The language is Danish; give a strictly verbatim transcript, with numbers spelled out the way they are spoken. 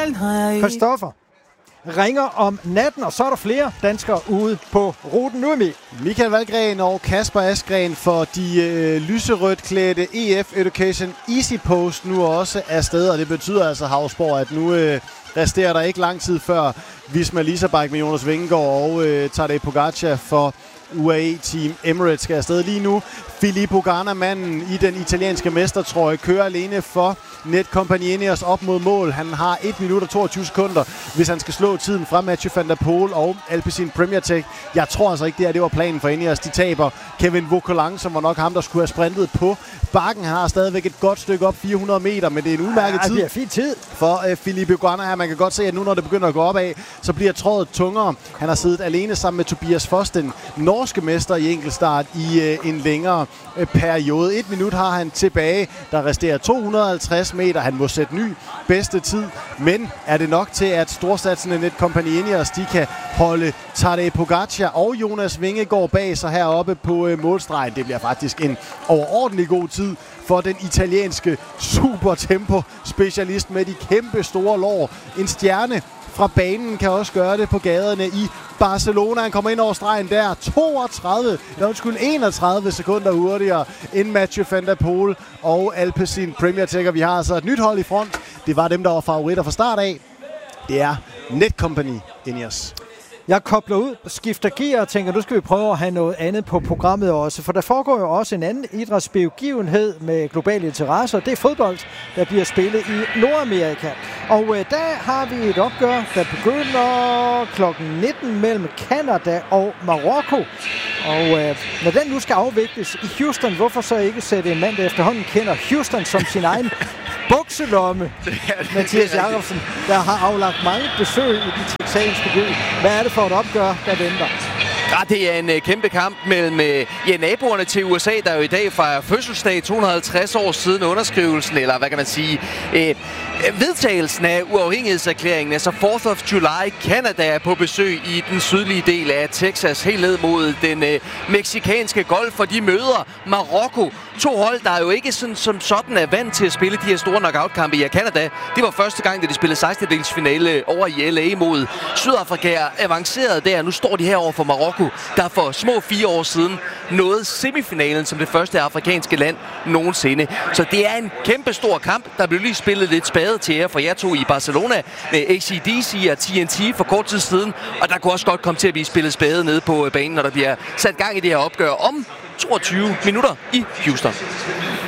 Christoffer ringer om natten, og så er der flere danskere ude på ruten. Nu er vi Michael Valgren og Kasper Askren for de øh, lyserødt klædte E F Education Easy Post nu også afsted, og det betyder altså, Havsborg, at nu øh, resterer der ikke lang tid før Visma Leisure med Jonas Vingegaard og øh, Tadej Pogacar for U A E-team Emirates skal afsted lige nu. Filippo Ganna, manden i den italienske mestertrøje, kører alene for Netcompany Ineos op mod mål. Han har et minut og toogtyve sekunder, hvis han skal slå tiden fra Mathieu van der Poel og Alpecin Premier Tech. Jeg tror altså ikke, det her det var planen for Ineos. De taber Kevin Vauquelin, som var nok ham, der skulle have sprintet på bakken. Han har stadigvæk et godt stykke op, fire hundrede meter, men det er en udmærket tid. Det er fin tid for uh, Filippo Ganna her. Man kan godt se, at nu når det begynder at gå opad, så bliver trådet tungere. Han har siddet alene sammen med Tobias Foss, den norske mester i enkeltstart, i uh, en længere uh, periode. Et minut har han tilbage. Der resterer to hundrede og halvtreds meter. Han må sætte ny bedste tid. Men er det nok til, at storsatsende Netcompany Ineos, de kan holde Tadej Pogacar og Jonas Vingegaard bag sig heroppe på uh, målstregen? Det bliver faktisk en overordentlig god tid for den italienske supertempo-specialist med de kæmpe store lår. En stjerne fra banen kan også gøre det på gaderne i Barcelona. Han kommer ind over stregen der. toogtredive, eller undskyld, enogtredive sekunder hurtigere end Mathieu van der Poel og Alpecin Premier Tech. Vi har altså et nyt hold i front. Det var dem, der var favoritter fra start af. Det er Netcompany Ineos. Jeg kobler ud, skifter gear og tænker, nu skal vi prøve at have noget andet på programmet også. For der foregår jo også en anden idrætsbegivenhed med globale interesser. Det er fodbold, der bliver spillet i Nordamerika. Og øh, der har vi et opgør, der begynder klokken nitten mellem Canada og Marokko. Og øh, når den nu skal afvikles i Houston, hvorfor så ikke sætte en mand, der efterhånden kender Houston som sin egen bukselomme, Mathias Jakobsen, der har aflagt mange besøg i den texanske by. Hvad er det for et opgør, der venter? Ja, det er en uh, kæmpe kamp mellem uh, ja, naboerne til U S A, der jo i dag fejrer fødselsdag to hundrede og halvtreds år siden underskrivelsen, eller hvad kan man sige, uh, vedtagelsen af uafhængighedserklæringen, altså fourth of July. Canada er på besøg i den sydlige del af Texas, helt ned mod den uh, meksikanske golf, og de møder Marokko. To hold, der jo ikke sådan, som sådan er vant til at spille de her store knockout-kampe i Canada. Det var første gang, da de spillede sekstendedelsfinale over i L A mod Sydafrika. Avanceret der. Nu står de her over for Marokko, der for små fire år siden nåede semifinalen som det første afrikanske land nogensinde. Så det er en kæmpe stor kamp. Der blev lige spillet lidt spade til jer for jer to i Barcelona med A C D C og T N T for kort tid siden. Og der kunne også godt komme til at blive spillet spade nede på banen, når der bliver sat gang i det her opgør om toogtyve minutter i Houston.